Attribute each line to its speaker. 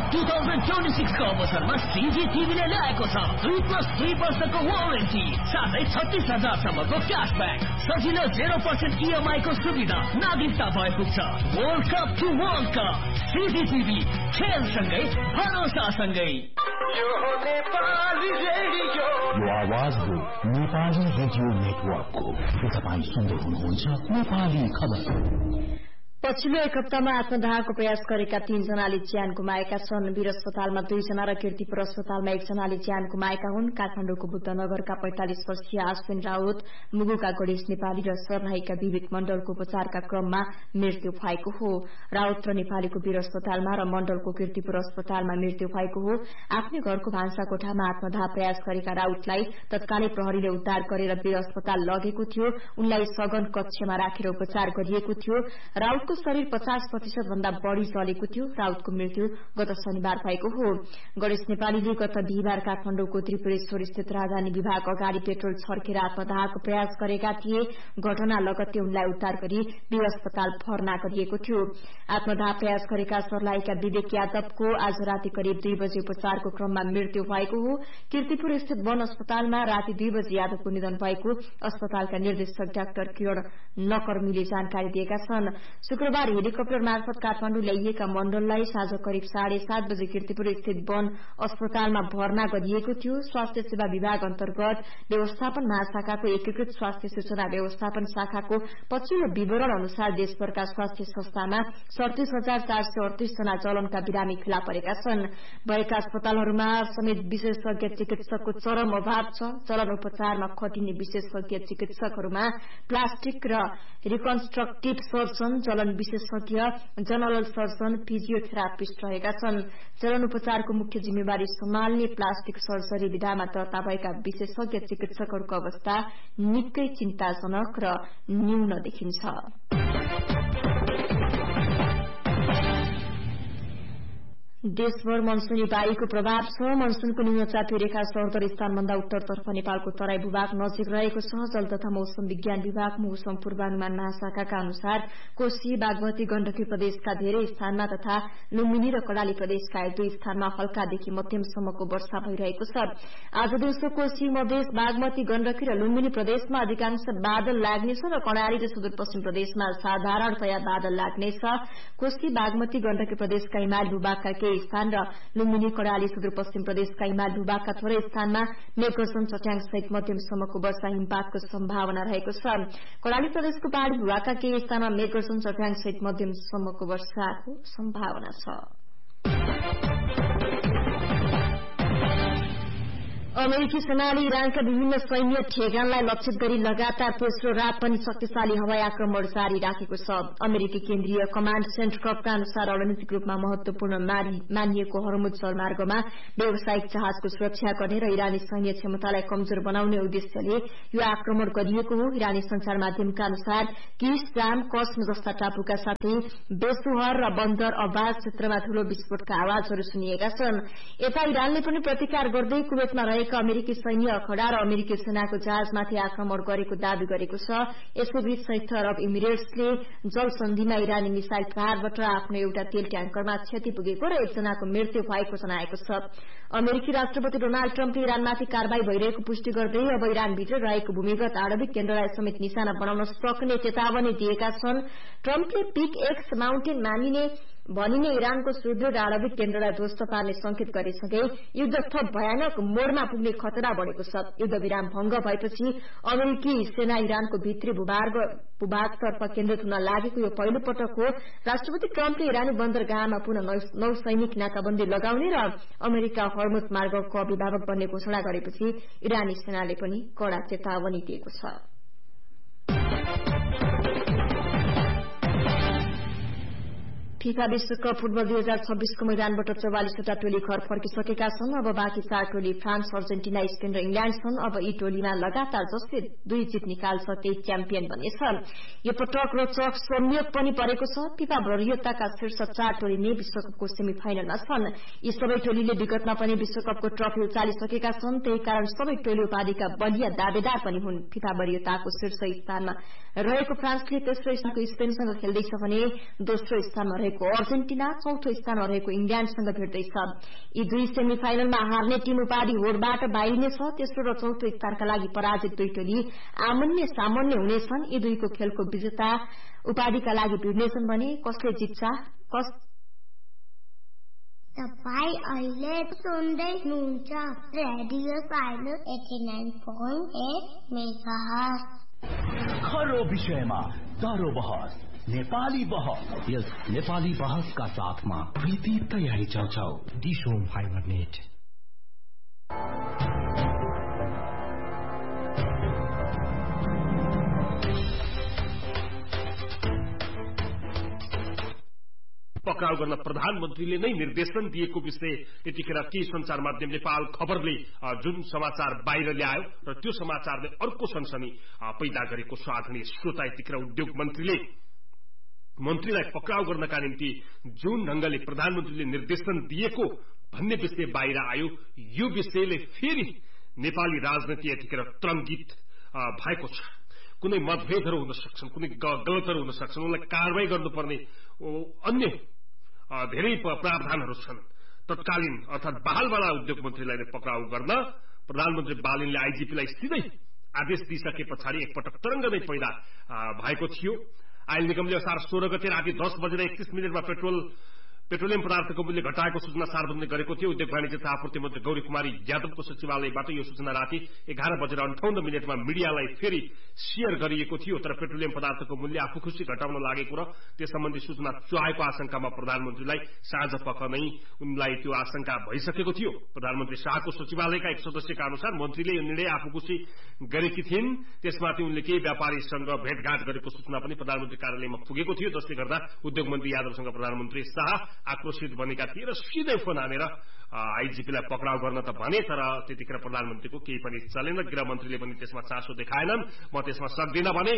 Speaker 1: 2026 को अवसरमा CGTV ले ल्याएको छ 2+3 वर्षको वारेन्टी साथै 36,000 क्याशब्याक सजिलो 0% EMI को सुविधा नागरिकता भए पुग्छ। World cup to world cup CGTV खेलसँगै भरोसासँगै।
Speaker 2: यो आवाज हो नेपाली रेडियो नेटवर्कको। तपाईँ सुन्दै हुनुहुन्छ नेपाली खबर।
Speaker 3: पछिल्लो एक हप्तामा आत्मदाहको प्रयास गरेका 3 जनाले ज्यान गुमाएका छन्। वीर अस्पतालमा 2 जना र कीर्तिपुर अस्पतालमा 1 जनाले ज्यान गुमाएका हुन्। काठमाडौँको बुद्धनगरका 45 वर्षीय आश्विन राउत, मुगुका गणेश नेपाली र सर्लाहीका विवेक मण्डलको उपचारका क्रममा मृत्यु भएको हो। राउत र नेपालीको वीर अस्पतालमा र मण्डलको कीर्तिपुर अस्पतालमा मृत्यु भएको हो। आफ्नै घरको भान्साकोठामा आत्मदाह प्रयास गरेका राउतलाई तत्कालै प्रहरीले उद्धार गरेर वीर अस्पताल लगेको थियो। उनलाई सघन कक्षमा राखेर उपचार गरिएको थियो। राउतको शरीर 50% भन्दा बढ़ी जलेको थियो। राउतको मृत्यु गत शनिबार भएको हो। गणेश नेपालीले गत बिहिबार काठमाडौँको त्रिपुरेश्वर स्थित राजधानी विभाग अगाडि पेट्रोल छर्केर आत्मदाहको प्रयास गरेका थिए। घटना लगत्तै उनलाई उद्धार गरी वीर अस्पताल भर्ना गरिएको थियो। आत्मदाह प्रयास गरेका सर्लाहीका विवेक यादवको आज राति करिब 2 बजे उपचारको क्रममा मृत्यु भएको हो। कीर्तिपुर स्थित वन अस्पतालमा राति 2 बजे यादवको निधन भएको अस्पतालका निर्देशक डाक्टर किरण नकर्मीले जानकारी दिएका छन्। शुक्रबार हेलिकप्टर मार्फत काठमाडौँ ल्याइएका मण्डललाई साँझ करिब 7:30 बजे कीर्तिपुर स्थित वन अस्पतालमा भर्ना गरिएको थियो। स्वास्थ्य सेवा विभाग अन्तर्गत व्यवस्थापन महाशाखाको एकीकृत स्वास्थ्य सूचना व्यवस्थापन शाखाको पछिल्लो विवरण अनुसार देशभरका स्वास्थ्य संस्थामा 37,438 जना चलनका बिरामी फेला परेका छन्। भएका अस्पतालहरूमा समेत विशेषज्ञ चिकित्सकको चरम अभाव छ। चलन उपचारमा खटिने विशेषज्ञ चिकित्सकहरूमा प्लास्टिक र रिकन्स्ट्रक्टिभ सर्जन, चलन विशेषज्ञ, जनरल सर्जन, फिजियोथेरापिस्ट रहेका छन्। चलन उपचारको मुख्य जिम्मेवारी सम्हाल्ने प्लास्टिक सर्जरी विधामा दर्ता भएका विशेषज्ञ चिकित्सकहरूको अवस्था निकै चिन्ताजनक र न्यून देखिन्छ। देशभर मनसूनी वायुको प्रभाव छ। मनसूनको न्यूनचाप रेखा सरदर स्थानभन्दा उत्तरतर्फ नेपालको तराई भूभाग नजिक रहेको छ। जल तथा मौसम विज्ञान विभाग मौसम पूर्वानुमान महाशाखाका अनुसार कोशी, बागमती, गण्डकी प्रदेशका धेरै स्थानमा तथा लुम्बिनी र कर्णाली प्रदेशका 1-2 स्थानमा हल्कादेखि मध्यमसम्मको वर्षा भइरहेको छ। आज दिउँसो कोशी, मधेस, बागमती, गण्डकी र लुम्बिनी प्रदेशमा अधिकांश बादल लाग्नेछ र कर्णाली र सुदूरपश्चिम प्रदेशमा साधारणतया बादल लाग्नेछ। कोशी, बागमती, गण्डकी प्रदेशका हिमाली भूभागका स्थान र लुम्बिनी, कर्णाली, सुदूरपश्चिम प्रदेशका हिमाली भूभागका थोरै स्थानमा मेघगर्जन चट्याङ सहित मध्यमसम्मको वर्षा हिमपातको सम्भावना रहेको छ। कर्णाली प्रदेशको पहाड़ी भूभागका केही स्थानमा मेघगर्जन चट्याङ सहित मध्यमसम्मको वर्षाको सम्भावना छ। अमेरिकी सेनाले इरानका विभिन्न सैन्य ठेगानलाई लक्षित गरी लगातार तेस्रो रात पनि शक्तिशाली हवाई आक्रमण जारी राखेको छ। अमेरिकी केन्द्रीय कमाण्ड सेन्टरका अनुसार रणनीतिक रूपमा महत्वपूर्ण मानिएको हर्मुज जलमार्गमा व्यावसायिक जहाजको सुरक्षा गर्ने र इरानी सैन्य क्षमतालाई कमजोर बनाउने उद्देश्यले यो आक्रमण गरिएको हो। इरानी संचार माध्यमका अनुसार किस, जाम, कस्म जस्ता टापुका साथै बेसुहर र बन्दर अब्बास क्षेत्रमा ठूलो विस्फोटका आवाजहरू सुनिएका छन्। यता इरानले पनि प्रतिकार गर्दै कुवेतमा अमेरिकी सैन्य अखडा र अमेरिकी सेनाको जहाजमाथि आक्रमण गरेको दावी गरेको छ। यसैबीच संयुक्त अरब इमिरेट्सले जलसन्धिमा इरानी मिसाइल प्रहारबाट आफ्नो एउटा तेल ट्याङ्करमा क्षति पुगेको र 1 जनाको मृत्यु भएको जनाएको छ। अमेरिकी राष्ट्रपति डोनाल्ड ट्रम्पले इरानमाथि कारवाही भइरहेको पुष्टि गर्दै अब इरानभित्र रहेको भूमिगत आणविक केन्द्रलाई समेत निशाना बनाउन सक्ने चेतावनी दिएका छन्। ट्रम्पले पिक एक्स माउन्टेन भनिने इरानको सुदृढ आणविक केन्द्रलाई ध्वस्त पार्ने संकेत गरेसँगै युद्ध थप भयानक मोडमा पुग्ने खतरा बढ़ेको छ। युद्ध विराम भंग भएपछि अमेरिकी सेना इरानको भित्री भूभागतर्फ केन्द्रित हुन लागेको यो पहिलो पटक हो। राष्ट्रपति ट्रम्पले इरानी बन्दरगाहमा पुनः नौसैनिक नाकाबन्दी लगाउने र अमेरिका हर्मुज मार्गको अभिभावक बन्ने घोषणा गरेपछि इरानी सेनाले पनि कड़ा चेतावनी दिएको छ। फीफा विश्वकप फुटबल 2026 को मैदानबाट 44वटा टोली घर फर्किसकेका छन्। अब बाँकी 4 टोली फ्रान्स, अर्जेन्टिना, स्पेन र इंग्ल्याण्ड छन्। अब यी टोलीमा लगातार जसले 2 जित निकाल्छ त्यही च्याम्पियन बनेछ। यो पटक रोचक संयोग पनि परेको छ। फीफा वरियताका शीर्ष 4 टोली नै विश्वकपको सेमी फाइनलमा छन्। यी सबै टोलीले विगतमा पनि विश्वकपको ट्रफी उचालिसकेका छन्। त्यही कारण सबै टोली उपाधिका बलिया दावेदार पनि हुन्। फीफा वरियताको शीर्ष स्थानमा रहेको फ्रान्सले तेस्रो स्थानको स्पेनसँग खेल्दैछ भने दोस्रो स्थानमा रहेको रहेको अर्जेन्टिना, चौथो स्थानमा रहेको इङ्ल्याण्डसँग भेट्दैछ। यी दुई सेमी फाइनलमा हार्ने टीम उपाधि होडबाट बाहिरिनेछ। तेस्रो र चौथो स्थानका लागि पराजित दुई टोली आमन्य सामान्य हुनेछन्। यी दुईको खेलको विजेता उपाधिका लागि भिड्नेछन् भने कसले जित्छ
Speaker 4: तपाईं अहिले सुन्दै हुनुहुन्छ रेडियो साइलेन्स 89.8 मेगाहर्ज।
Speaker 2: खरो विषयमा गाह्रो बहस, नेपाली बहस। यस नेपाली बहसका साथमा प्रीति तयारी चौछौ डिसोम फाइबर नेट।
Speaker 5: पक्राउ गर्न प्रधानमन्त्रीले नै निर्देशन दिएको विषय यतिखेर केही सञ्चार माध्यम नेपाल खबरले जुन समाचार बाहिर ल्यायो र त्यो समाचारले अर्को सनसनी पैदा गरेको स्वाधीन श्रोता यतिखेर उद्योग मन्त्रीलाई पक्राउ गर्नका निम्ति जुन ढंगले प्रधानमन्त्रीले निर्देशन दिएको भन्ने विषय बाहिर आयो। यो विषयले फेरि नेपाली राजनीति यतिखेर तरङ्गित भएको छ। कुनै मतभेदहरू हुन सक्छन्, कुनै गलतहरू हुन सक्छन्, उनलाई कारवाही गर्नुपर्ने अन्य धेरै प्रावधानहरू छन्। तत्कालीन अर्थात बहालवाला उद्योग मन्त्रीलाई पक्राउ गर्न प्रधानमन्त्री बालिनले आइजिपीलाई सिधै आदेश दिइसके पछाडि एकपटक तरंग नै पैदा भएको थियो। आयल निगमले असार 16 गते राति 10:31 पेट्रोलियम पदार्थको मूल्य घटाएको सूचना सार्वजनिक गरेको थियो। उद्योग वाणिज्य तथा आपूर्ति मन्त्री गौरी कुमारी यादवको सचिवालयबाट यो सूचना राति 11:58 मिडियालाई फेरि शेयर गरिएको थियो। तर पेट्रोलियम पदार्थको मूल्य आफू खुशी घटाउन लागेको र त्यस सम्बन्धी सूचना चुहाएको आशंकामा प्रधानमन्त्रीलाई साँझ पख नै उनलाई त्यो आशंका भइसकेको थियो। प्रधानमन्त्री शाहको सचिवालयका एक सदस्यका अनुसार मन्त्रीले यो निर्णय आफू खुशी गरेकी थिइन्। त्यसमाथि उनले केही व्यापारीसँग भेटघाट गरेको सूचना पनि प्रधानमन्त्री कार्यालयमा पुगेको थियो। जसले गर्दा उद्योग मन्त्री यादवसँग प्रधानमन्त्री शाह आक्रोशित बनेका थिए र सिधै फोन हानेर आइजिपीलाई पक्राउ गर्न त भने, तर त्यतिखेर प्रधानमन्त्रीको केही पनि चलेन। गृहमन्त्रीले पनि त्यसमा चासो देखाएनन्। म त्यसमा सक्दिन भने